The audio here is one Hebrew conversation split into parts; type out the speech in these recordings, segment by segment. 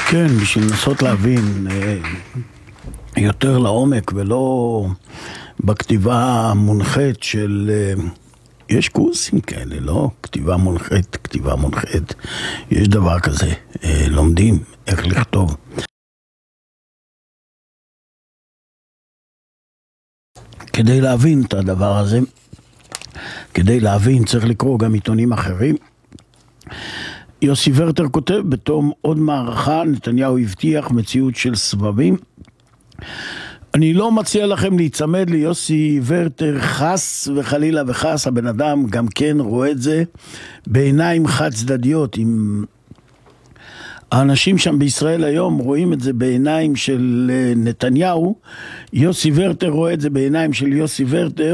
כן, בשביל לנסות להבין יותר לעומק ולא בכתיבה המונחית של... יש קורסים כאלה, לא? כתיבה מונחית. יש דבר כזה, לומדים איך לכתוב. כדי להבין את הדבר הזה, כדי להבין צריך לקרוא גם עיתונים אחרים. יוסי ורטר כותב בתום עוד מערכה, נתניהו הבטיח מציאות של סבבים. אני לא מציע לכם להיצמד ליוסי ורטר, חס וחלילה וחס, הבן אדם גם כן רואה את זה בעיניים חד צדדיות. עם האנשים שם בישראל היום רואים את זה בעיניים של נתניהו, יוסי ורטר רואה את זה בעיניים של יוסי ורטר,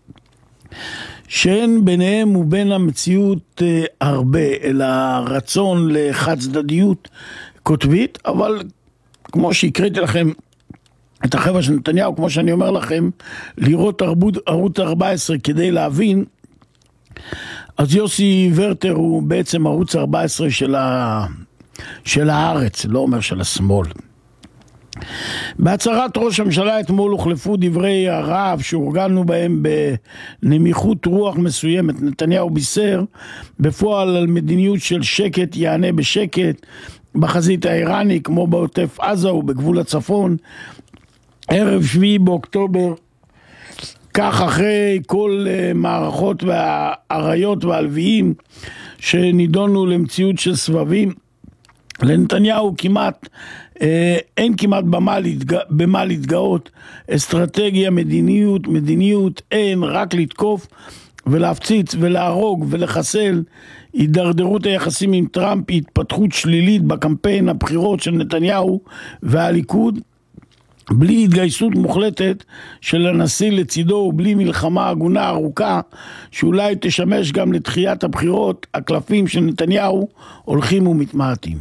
שאין ביניהם ובין המציאות הרבה, אלא רצון לחד צדדיות כותבית. אבל כמו שהקראתי לכם את החבר'ה של נתניהו, כמו שאני אומר לכם, לראות ערוץ 14 כדי להבין, אז יוסי ורטר הוא בעצם ערוץ 14 של הארץ, לא אומר של השמאל. בהצהרת ראש הממשלה אתמול הוחלפו דברי הרעב שהורגלנו בהם בנמיכות רוח מסוימת. נתניהו בישר בפועל על מדיניות של שקט יענה בשקט בחזית האיראני, כמו בעוטף עזה ובגבול הצפון. ערב 7 באוקטובר, כך אחרי כל מערכות והעריות והלוויים שנידונו למציאות של סבבים, לנתניהו כמעט אין כמעט במה להתגאות. אסטרטגיה, מדיניות אין, רק לתקוף ולהפציץ ולהרוג ולחסל. הידרדרות היחסים עם טראמפ, התפתחות שלילית בקמפיין הבחירות של נתניהו והליכוד, בלי התגייסות מוחלטת של הנשיא לצידו ובלי מלחמה הגונה ארוכה שאולי תשמש גם לתחיית הבחירות, הקלפים של נתניהו הולכים ומתמעטים.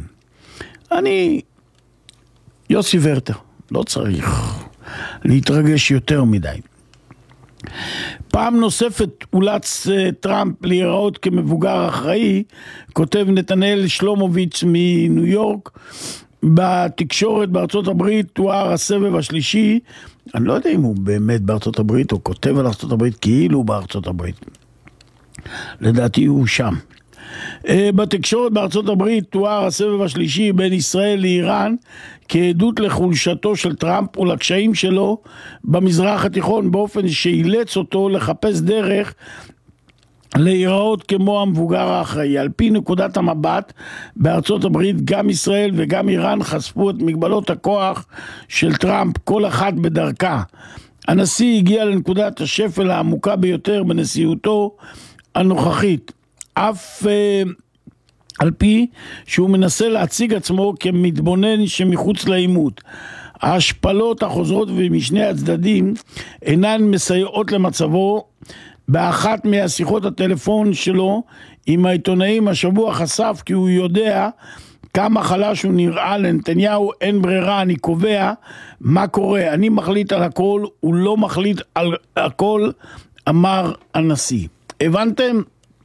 יוסי ורטר, לא צריך להתרגש יותר מדי. פעם נוספת אולץ טראמפ להיראות כמבוגר אחראי, כותב נתנאל שלומוביץ' מניו יורק. בתקשורת בארצות הברית תואר הסבב השלישי, אני לא יודע אם הוא באמת בארצות הברית או כותב על ארצות הברית כאילו בארצות הברית, לדעתי הוא שם. בתקשורת בארצות הברית תואר הסבב השלישי בין ישראל לאיראן כעדות לחולשתו של טראמפ ולקשיים שלו במזרח התיכון, באופן שאילץ אותו לחפש דרך להיראות כמו המבוגר האחראי. על פי נקודת המבט בארצות הברית, גם ישראל וגם איראן חשפו את מגבלות הכוח של טראמפ, כל אחת בדרכה. הנשיא הגיע לנקודת השפל העמוקה ביותר בנשיאותו הנוכחית, אף על פי שהוא מנסה להציג עצמו כמתבונן שמחוץ לעימות. ההשפלות החוזרות ומשני הצדדים אינן מסייעות למצבו. באחת מהשיחות הטלפון שלו עם העיתונאים השבוע חשף כי הוא יודע כמה חלש הוא נראה. לנתניהו אין ברירה, אני קובע מה קורה, אני מחליט על הכל, הוא לא מחליט על הכל, אמר הנשיא. הבנתם?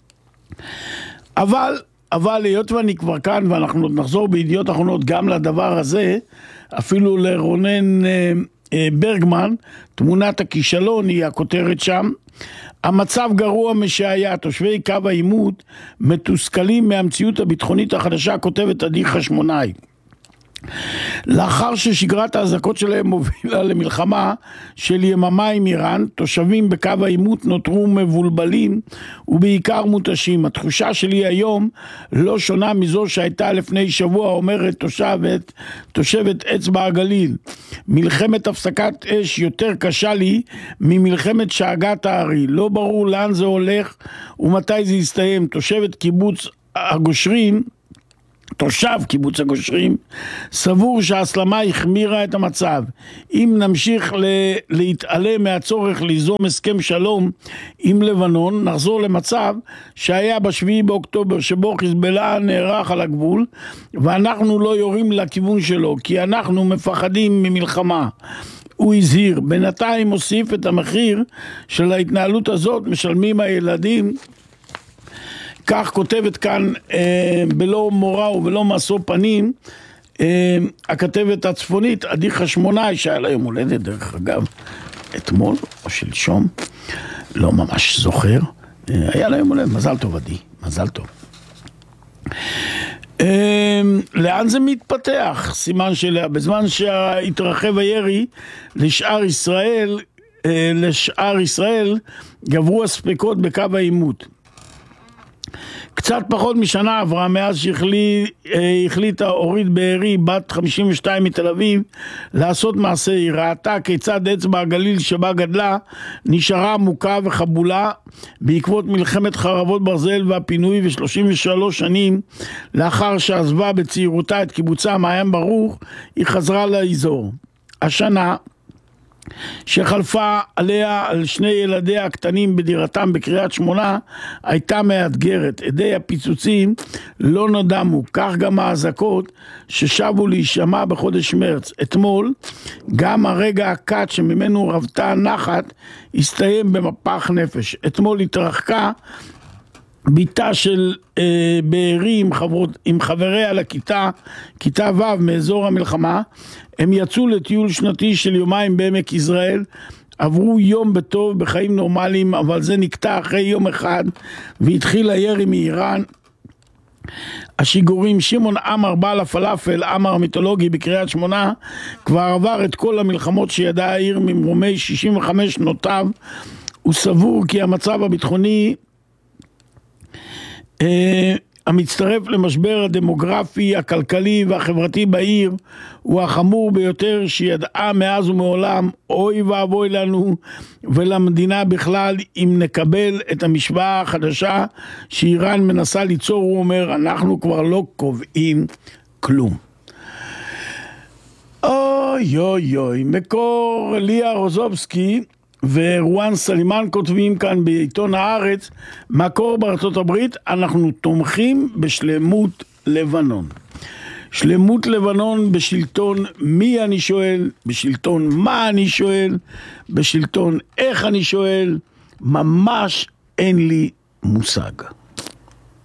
אבל היות ואני כבר כאן ואנחנו נחזור בידיעות אחרונות גם לדבר הזה, אפילו לרונן ברגמן, תמונת הכישלון היא הכותרת שם. המצב גרוע משהיה, תושבי קו העימות מתוסכלים מהמציאות הביטחונית החדשה, כותבת עדי חשמונאי. לאחר ששגרת ההזקות שלהם מובילה למלחמה של יממה עם איראן, תושבים בקו העימות נותרו מבולבלים ובעיקר מותשים. התחושה שלי היום לא שונה מזו שהייתה לפני שבוע, אומרת תושבת אצבע הגליל. מלחמת הפסקת אש יותר קשה לי ממלחמת שאגת הארי, לא ברור לאן זה הולך ומתי זה יסתיים. תושב קיבוץ הגושרים סבור שההסלמה החמירה את המצב. אם נמשיך להתעלם מהצורך ליזום הסכם שלום עם לבנון, נחזור למצב שהיה ב7 באוקטובר, שבו חיזבאללה נערך על הגבול ואנחנו לא יורים לכיוון שלו כי אנחנו מפחדים ממלחמה. הוא הזהיר. בינתיים הוסיף את המחיר של ההתנהלות הזאת משלמים הילדים. כך כותבת כאן בלא מורא ובלא משוא פנים הכתבת הצפונית, עדי חשמונאי, שהיה לה יום הולדת דרך אגב, אתמול או שלשום, לא ממש זוכר, היה לה יום הולדת, מזל טוב עדי, מזל טוב. לאן זה מתפתח? סימן שאלה, בזמן שהתרחב הירי לשאר ישראל גברו הספקות בקו העימות. קצת פחות משנה עברה מאז שהחליטה אורית בארי, בת 52 מתל אביב, לעשות מעשה. היא ראתה כיצד אצבע הגליל שבה גדלה נשארה עמוקה וחבולה בעקבות מלחמת חרבות ברזל והפינוי, ו33 שנים לאחר שעזבה בצעירותה את קיבוצה מעיין ברוך, היא חזרה לאזור. השנה שחלפה עליה על שני ילדיה הקטנים בדירתם בקריית שמונה הייתה מאתגרת. עדי הפיצוצים לא נדמו, כך גם האזעקות ששבו להישמע בחודש מרץ. אתמול גם הרגע הקט שממנו רבתה נחת הסתיים במפח נפש. אתמול התרחקה ביתה של בארי עם חבריה לכיתה, כיתה ו' מאזור המלחמה. הם יצאו לטיול שנתי של יומיים בעמק יזרעאל, עברו יום בטוב בחיים נורמליים, אבל זה נקטע אחרי יום אחד והתחיל הירי מאיראן. השיגורים, שמעון עמר בעל הפלאפל, עמר המיתולוגי בקריית שמונה, כבר עבר את כל המלחמות שידעה העיר ממרומי 65 שנותיו. הוא סבור כי המצב הביטחוני המצטרף למשבר הדמוגרפי, הכלכלי והחברתי בעיר הוא החמור ביותר שידעה מאז ומעולם. אוי ואבוי לנו ולמדינה בכלל אם נקבל את המשוואה החדשה שאיראן מנסה ליצור. הוא אומר, אנחנו כבר לא קובעים כלום. אוי אוי אוי. מקור ליה רוזובסקי ורואן סלימן כותבים כאן בעיתון הארץ, מקור בארצות הברית, אנחנו תומכים בשלמות לבנון. שלמות לבנון בשלטון מי אני שואל, בשלטון מה אני שואל, בשלטון איך אני שואל, ממש אין לי מושג.